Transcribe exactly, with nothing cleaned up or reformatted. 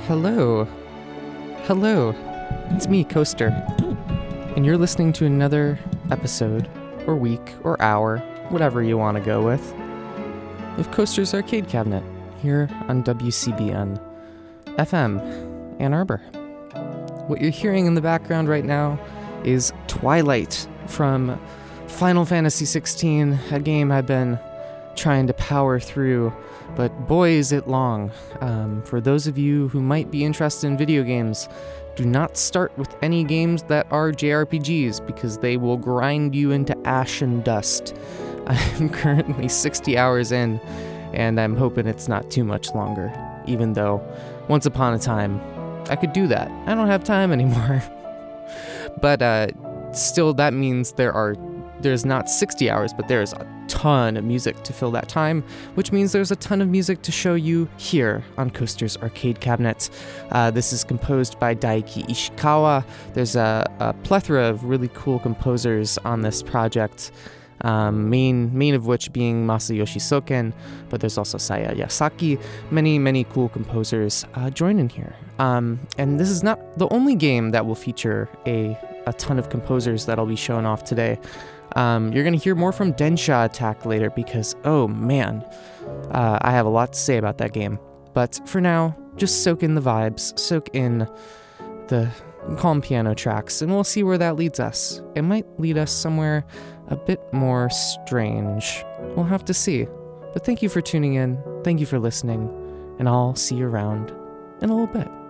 Hello. Hello. It's me, Coaster. And you're listening to another episode, or week, or hour, whatever you want to go with, of Coaster's Arcade Cabinet, here on W C B N F M, Ann Arbor. What you're hearing in the background right now is Twilight from Final Fantasy sixteen, a game I've been trying to power through, but boy is it long. Um, for those of you who might be interested in video games, do not start with any games that are J R P Gs because they will grind you into ash and dust. I'm currently sixty hours in, and I'm hoping it's not too much longer, even though once upon a time I could do that. I don't have time anymore. But uh, still, that means there are there's not sixty hours, but there's a ton of music to fill that time, which means there's a ton of music to show you here on Coaster's Arcade Cabinet. Uh, this is composed by Daiki Ishikawa. There's a, a plethora of really cool composers on this project, um, main main of which being Masayoshi Soken, but there's also Saya Yasaki. Many, many cool composers uh, join in here. Um, and this is not the only game that will feature a, a ton of composers that I'll be showing off today. Um, you're going to hear more from Densha Attack later because, oh man, uh, I have a lot to say about that game. But for now, just soak in the vibes, soak in the calm piano tracks, and we'll see where that leads us. It might lead us somewhere a bit more strange. We'll have to see. But thank you for tuning in, thank you for listening, and I'll see you around in a little bit.